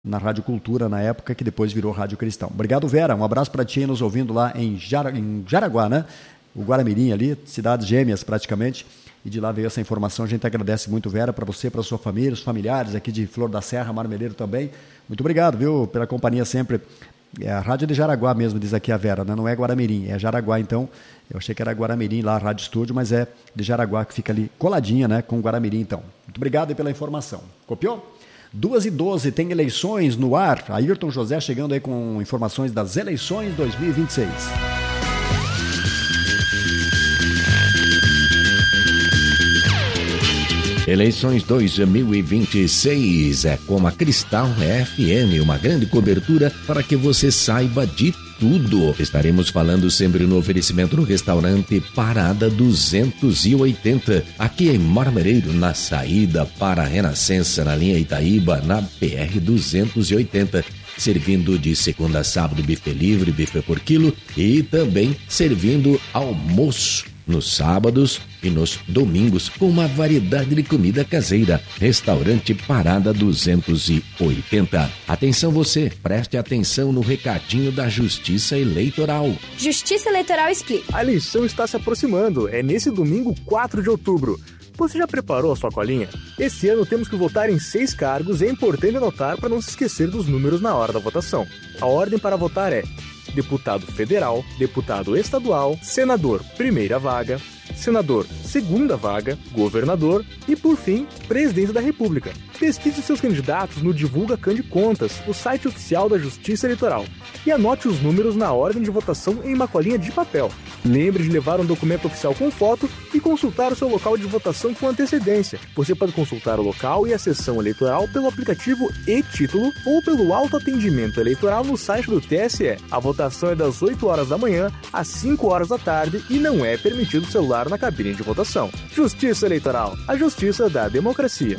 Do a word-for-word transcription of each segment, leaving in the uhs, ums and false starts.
na Rádio Cultura na época, que depois virou Rádio Cristão. Obrigado, Vera. Um abraço para ti nos ouvindo lá em, Jara, em Jaraguá, né? O Guaramirim ali, cidades gêmeas praticamente. E de lá veio essa informação. A gente agradece muito, Vera, para você, para sua família, os familiares aqui de Flor da Serra, Marmeleiro também. Muito obrigado, viu, pela companhia sempre. É a Rádio de Jaraguá mesmo, diz aqui a Vera, né? Não é Guaramirim, é Jaraguá, então. Eu achei que era Guaramirim lá, a Rádio Estúdio, mas é de Jaraguá, que fica ali coladinha, né, com Guaramirim, então. Muito obrigado pela informação. Copiou? duas e doze, tem eleições no ar. Ayrton José chegando aí com informações das eleições dois mil e vinte e seis. Eleições dois mil e vinte e seis é como a Cristal F M, uma grande cobertura para que você saiba de tudo. Estaremos falando sempre no oferecimento do restaurante Parada duzentos e oitenta, aqui em Marmeleiro, na saída para a Renascença, na linha Itaíba, na P R duzentos e oitenta. Servindo de segunda a sábado buffet livre, buffet por quilo, e também servindo almoço nos sábados e nos domingos, com uma variedade de comida caseira. Restaurante Parada duzentos e oitenta. Atenção você, preste atenção no recadinho da Justiça Eleitoral. Justiça Eleitoral explica. A eleição está se aproximando, é nesse domingo quatro de outubro. Você já preparou a sua colinha? Esse ano temos que votar em seis cargos e é importante anotar para não se esquecer dos números na hora da votação. A ordem para votar é: deputado federal, deputado estadual, senador primeira vaga, senador segunda vaga, governador e, por fim, presidente da República. Pesquise seus candidatos no Divulga Cande Contas, o site oficial da Justiça Eleitoral, e anote os números na ordem de votação em uma colinha de papel. Lembre de levar um documento oficial com foto e consultar o seu local de votação com antecedência. Você pode consultar o local e a sessão eleitoral pelo aplicativo e-Título ou pelo autoatendimento eleitoral no site do T S E. A votação é das oito horas da manhã às cinco horas da tarde e não é permitido celular na cabine de votação. Justiça Eleitoral, a justiça da democracia.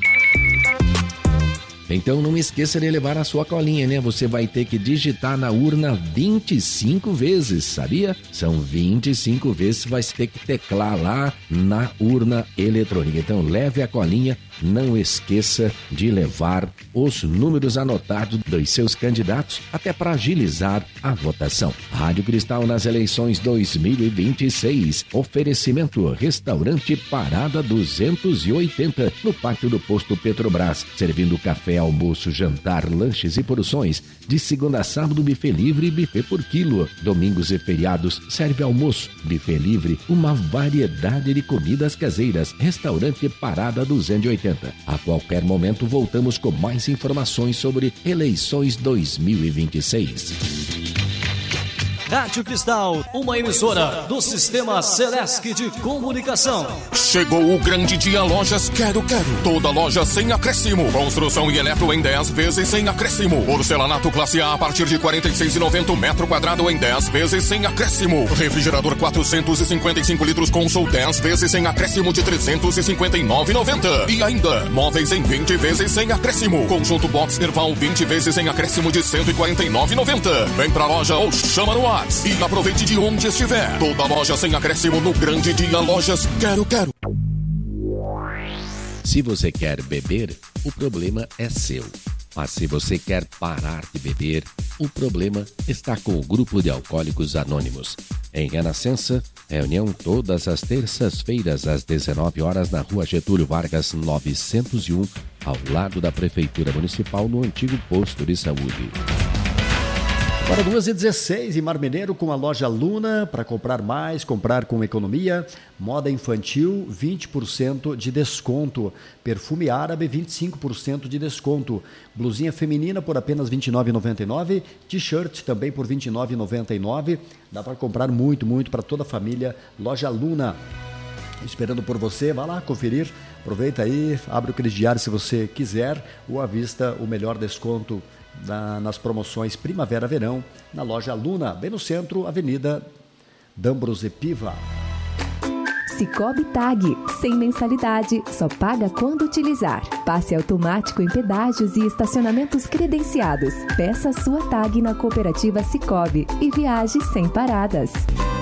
Então não esqueça de levar a sua colinha, né? Você vai ter que digitar na urna vinte e cinco vezes, sabia? São vinte e cinco vezes, vai ter que teclar lá na urna eletrônica. Então leve a colinha, não esqueça de levar os números anotados dos seus candidatos, até para agilizar a votação. Rádio Cristal nas eleições dois mil e vinte e seis. Oferecimento Restaurante Parada duzentos e oitenta, no pátio do posto Petrobras, servindo café, almoço, jantar, lanches e porções. De segunda a sábado, buffet livre e buffet por quilo. Domingos e feriados, serve almoço, buffet livre, uma variedade de comidas caseiras. Restaurante Parada duzentos e oitenta. A qualquer momento voltamos com mais informações sobre eleições dois mil e vinte e seis. Rádio Cristal, uma emissora do Sistema Celesc de Comunicação. Chegou o grande dia Lojas Quero Quero. Toda loja sem acréscimo. Construção e eletro em dez vezes sem acréscimo. Porcelanato classe A a partir de quarenta e seis reais e noventa centavos metro quadrado em dez vezes sem acréscimo. Refrigerador quatrocentos e cinquenta e cinco litros Consul dez vezes sem acréscimo de trezentos e cinquenta e nove reais e noventa centavos. E ainda, móveis em vinte vezes sem acréscimo. Conjunto Box Nerval vinte vezes sem acréscimo de cento e quarenta e nove reais e noventa centavos. Vem pra loja ou chama no ar. E aproveite de onde estiver. Toda loja sem acréscimo no grande dia Lojas Quero Quero. Se você quer beber, o problema é seu. Mas se você quer parar de beber, o problema está com o Grupo de Alcoólicos Anônimos. Em Renascença, reunião todas as terças-feiras às dezenove horas na Rua Getúlio Vargas novecentos e um, ao lado da Prefeitura Municipal, no antigo posto de saúde. Agora duas e dezesseis em Marmeleiro, com a loja Luna, para comprar mais, comprar com economia. Moda infantil, vinte por cento de desconto. Perfume árabe, vinte e cinco por cento de desconto. Blusinha feminina por apenas vinte e nove reais e noventa e nove centavos. T-shirt também por vinte e nove reais e noventa e nove centavos. Dá para comprar muito, muito para toda a família. Loja Luna, esperando por você. Vá lá conferir. Aproveita aí, abre o crediário se você quiser. Ou à vista, o melhor desconto Na, nas promoções Primavera-Verão, na loja Luna, bem no centro, Avenida D'Ambrosio Piva. Sicoob Tag, sem mensalidade, só paga quando utilizar. Passe automático em pedágios e estacionamentos credenciados. Peça sua tag na cooperativa Sicoob e viaje sem paradas.